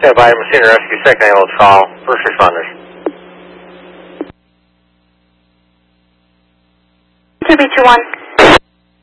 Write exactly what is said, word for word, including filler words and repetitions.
Stand by, Messina Rescue, second ambulance call, first responders. two B two one,